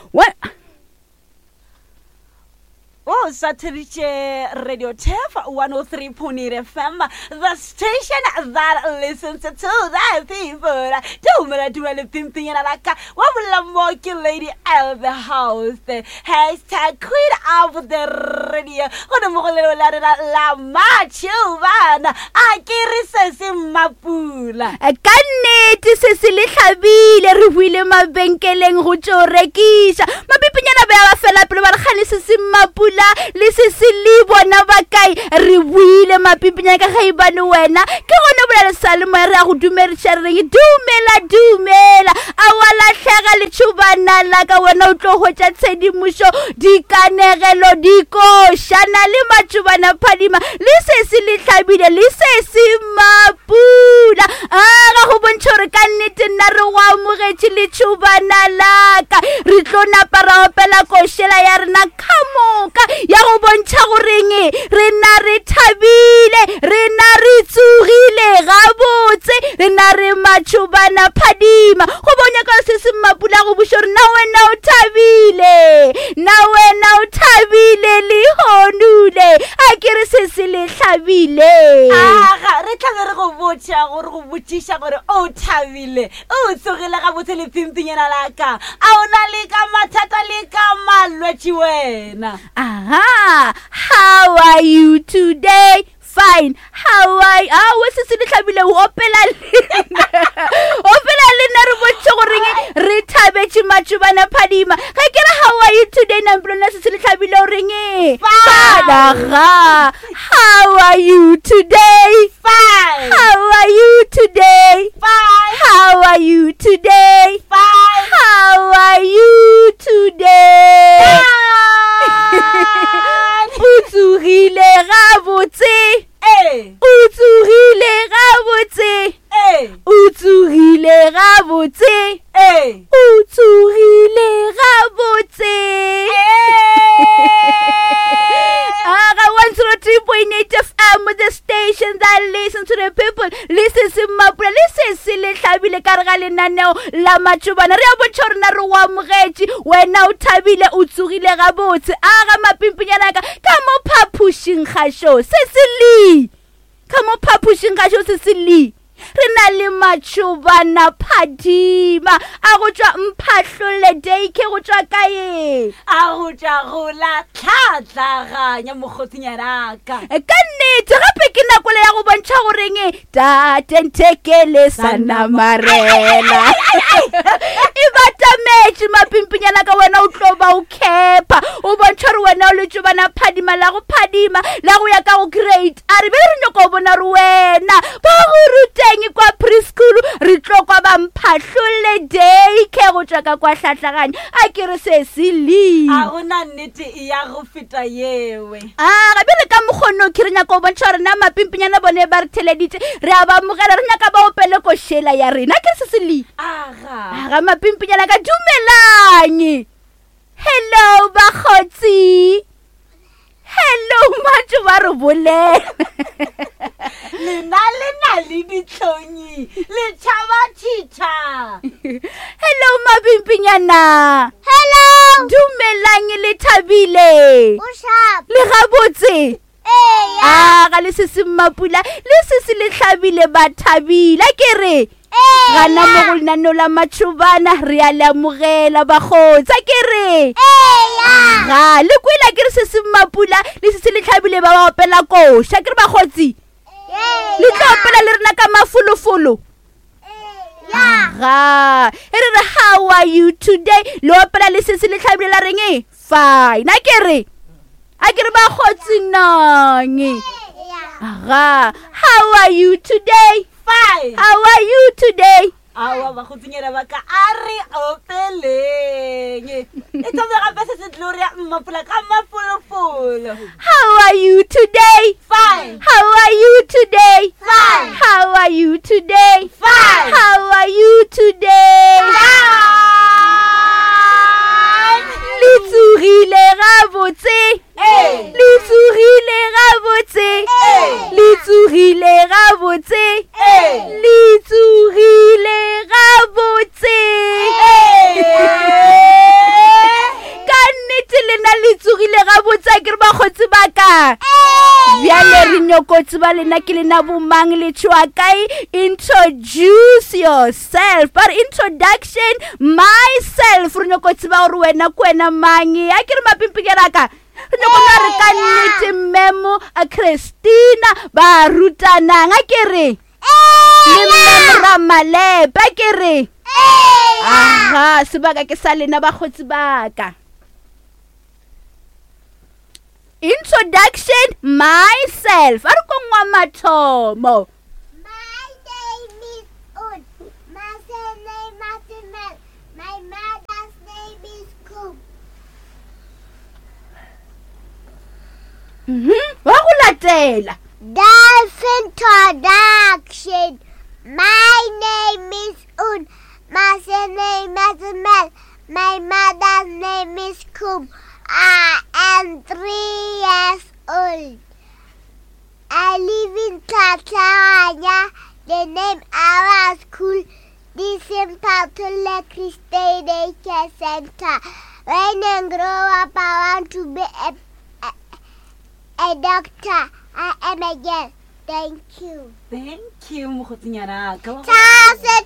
What? Oh, Satiriche Radio TEF 103.8 FM, the station that listens to the people. Don't Pimpinaka, what will a monkey lady out of the house? Hashtag queen of the radio. What a mole la machuvan. I can't say Mapula. A cannet, Cecily Habile, Ruile Mabenkeleng, Rucho Rekisha, Mapipina Bella Fella, Hanis Mapula. Le Cecily bona ba kae re buile mapipinya ka ga ibane wena ke gone bolela salmo re a go dumeretša re dumela a wala tlhaga le tšhubana la ka wena o tlo hwetša tshedimušo dikanegelo dikošana le matšhubana phadima le Cecily Tlhabile le Mapula ga go bontšha gore ka nnete nna re go amogetše le tšhubana la ka re tlo napa ra opela košela ya rena kamoka ya go bontšha goreng re na re thabile re na re tsogile gabotse re na re matšhubana phadima go bonya ka se Mapula go buša gore na wena o thabile le honule a ke re Cecily Tlhabile re tlabe re go botša gore go botšiša gore o thabile o tsogile gabotse le pimpinyana la ka a o na le ka mathata le ka malwetši wena. How are you today? Fine. How are you? What's Cecily Tlhabile o opela le re botše goreng re thabetše matšhubana phadima ga ke re how are you today namplona Cecily Tlhabile o reng how are you today? Fine. How are you today? Fine. How are you today? Fine. How are you today? O tsogile gabotse o tsogile gabotse o tsogile gabotse o tsogile gabotse 103.8 FM, the station that listens to the people. Listen to Mapula, listen to Cecily Tlhabile ka re ga lenaneo la matšhubana re a bontšha gore na re o amogetše wena o thabile o tsogile gabotse ga mapimpinyana ka mo phaphušing kgašo Cecily ka mo phaphušing kgašo Cecily re na le matšhubana phadima a go tšwa Mphahlole Day ke go tšwa kae a go tšwa go la tlhatlaganya mokgothinyana ka nnete gape ke nakole ya go bontšha goreng Tate Nthekele Sanamarela e batametše mapimpinyana ka wena o tlo ba o khepa o bontšha gore wena o le tšhubana phadima la go phadima la go ya ka go grade a re be re nyaka o bona re wena ba go ruteng kwa preschool re tlo kwa ba Mphahlole Day ke go tšwa ka kwa hlatlaganya a ke re Cecily a gona nnete e ya go feta yewe gape le ka mokgono ke re nyaka o bontšha gore na mapimpinyana bone ba re theleditše re a ba amogela re nyaka ba opele košela ya rena ke Cecily ga mapimpinyana ka dumelanye hello bakgotsi hello matšo ba re bolela lena le ditlhonyi le tšhaba tšhitšha hello mapimpinyana hello dumelang le thabile le gabotse ga le Mapula le Cecily Tlhabile ba thabile ke re gana mo go lenaneo la matšhubana re a le amogela bagotsa ke re ga le kwela ke re Mapula le Cecily Tlhabile ba ba opela koša ke re bagotsi le tlo opela le rena ka mafolofolo ga e re how are you today le opela le Cecily Tlhabile la reng fine a ke re bagotsi nange ga how are you today? Fine. How are you today? Awa ba go tsinyela ba ka a re opeleng e tsobe gape se Gloria Mapula ka mafulofolo. How are you today? Fine. How are you today? Fine. How are you today? Fine. How are you today? Le tsogile gabotse le tsogile gabotse le tsogile gabotse le tsogile gabotse sa ke re bakgotsi ba ka bjale re nyokotsi ba lena ke lena bomang le tšhoa kae introduce yourself but introduction myself re nyokotsi ba gore wena ko wena mangi a ke re mapimpikelaka re nyokona re ka nnete mmemo a Christina ba rutanang a ke re le mmemora malepa ke re aha sebaka ke sa lena bakgotsi ba ka introduction myself are ko ngwa mathomo My name is Un. My surname is Mel. My mother's name is Kum. wa go latela Introduction. My name is Un. My surname is Mel. My mother's name is Kum. I am 3 years old. I live in Tatanya. The name of our school is in Patula Christian Care Center. When I grow up, I want to be a doctor. I am a girl. Thank you. Thank you, Mokgotsi Nyaraka. Cha